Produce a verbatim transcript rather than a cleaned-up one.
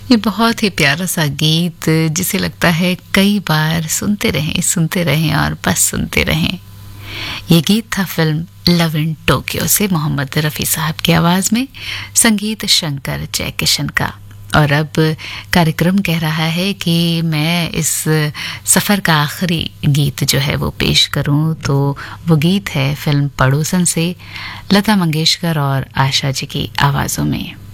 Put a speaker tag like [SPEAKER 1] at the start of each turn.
[SPEAKER 1] ये बहुत ही प्यारा सा गीत जिसे लगता है कई बार सुनते रहें सुनते रहें और बस सुनते रहें। ये गीत था फिल्म लव इन टोक्यो से मोहम्मद रफ़ी साहब की आवाज़ में, संगीत शंकर जयकिशन का। और अब कार्यक्रम कह रहा है कि मैं इस सफ़र का आखिरी गीत जो है वो पेश करूं, तो वो गीत है फिल्म पड़ोसन से, लता मंगेशकर और आशा जी की आवाज़ों में।